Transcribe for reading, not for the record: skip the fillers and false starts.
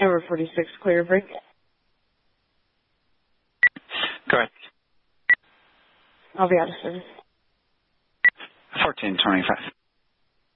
Number 46, clear break. Correct. I'll be out of service. 1425.